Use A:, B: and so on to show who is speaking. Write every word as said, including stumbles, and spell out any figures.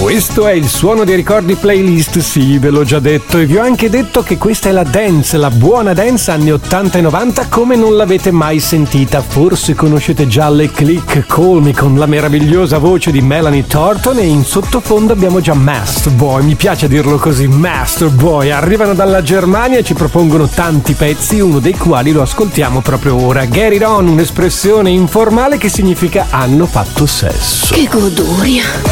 A: Questo è il Suono dei Ricordi playlist, sì, ve l'ho già detto, e vi ho anche detto che questa è la dance, la buona dance anni ottanta e novanta come non l'avete mai sentita. Forse conoscete già le Click Call Me con la meravigliosa voce di Melanie Thornton, e in sottofondo abbiamo già Master Boy, mi piace dirlo così, Master Boy. Arrivano dalla Germania e ci propongono tanti pezzi, uno dei quali lo ascoltiamo proprio ora. Get it on, un'espressione informale che significa hanno fatto sesso.
B: Che goduria!